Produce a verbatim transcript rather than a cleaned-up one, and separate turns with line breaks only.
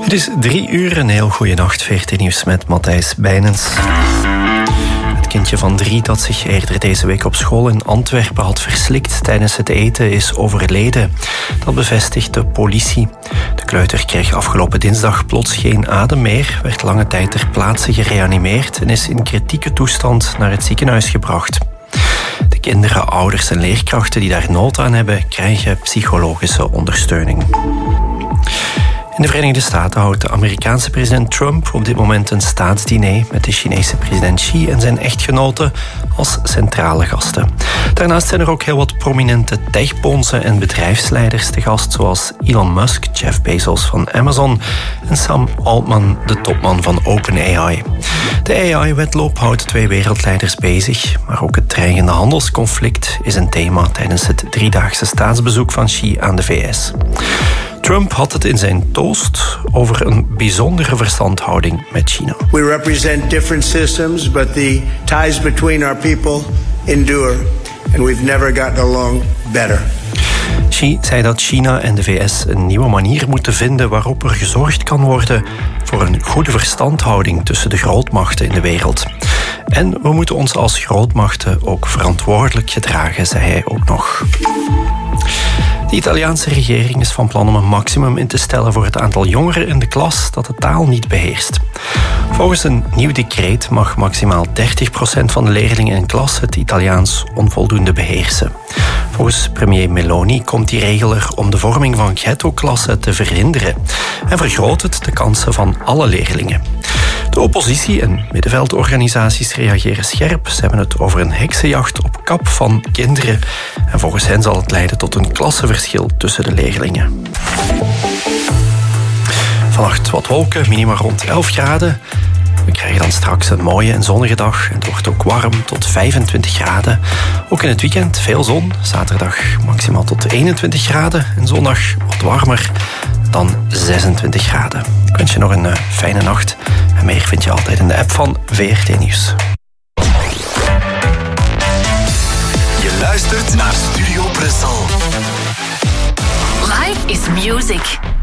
Het is drie uur, een heel goede nacht. V R T Nieuws met Matthijs Bijnens. Het kindje van drie dat zich eerder deze week op school in Antwerpen had verslikt tijdens het eten is overleden. Dat bevestigt de politie. De kleuter kreeg afgelopen dinsdag plots geen adem meer, werd lange tijd ter plaatse gereanimeerd en is in kritieke toestand naar het ziekenhuis gebracht. De kinderen, ouders en leerkrachten die daar nood aan hebben, krijgen psychologische ondersteuning. In de Verenigde Staten houdt de Amerikaanse president Trump op dit moment een staatsdiner met de Chinese president Xi en zijn echtgenote als centrale gasten. Daarnaast zijn er ook heel wat prominente techbonzen en bedrijfsleiders te gast, zoals Elon Musk, Jeff Bezos van Amazon en Sam Altman, de topman van OpenAI. De A I-wedloop houdt twee wereldleiders bezig, maar ook het dreigende handelsconflict is een thema tijdens het driedaagse staatsbezoek van Xi aan de V S. Trump had het in zijn toast over een bijzondere verstandhouding met China.
We represent different systems, but the ties between our people endure. And we've never gotten along better.
Xi zei dat China en de V S een nieuwe manier moeten vinden waarop er gezorgd kan worden voor een goede verstandhouding tussen de grootmachten in de wereld. En we moeten ons als grootmachten ook verantwoordelijk gedragen, zei hij ook nog. De Italiaanse regering is van plan om een maximum in te stellen voor het aantal jongeren in de klas dat de taal niet beheerst. Volgens een nieuw decreet mag maximaal dertig procent van de leerlingen in een klas het Italiaans onvoldoende beheersen. Volgens premier Meloni komt die regel er om de vorming van ghetto-klassen te verhinderen en vergroot het de kansen van alle leerlingen. De oppositie en middenveldorganisaties reageren scherp. Ze hebben het over een heksenjacht op kap van kinderen. En volgens hen zal het leiden tot een klassenverschil tussen de leerlingen. Vannacht wat wolken, minima rond elf graden. We krijgen dan straks een mooie en zonnige dag. En het wordt ook warm tot vijfentwintig graden. Ook in het weekend veel zon. Zaterdag maximaal tot eenentwintig graden. En zondag wat warmer dan zesentwintig graden. Ik wens je nog een uh, fijne nacht. En meer vind je altijd in de app van V R T Nieuws.
Je luistert naar Studio Brussel.
Life is music.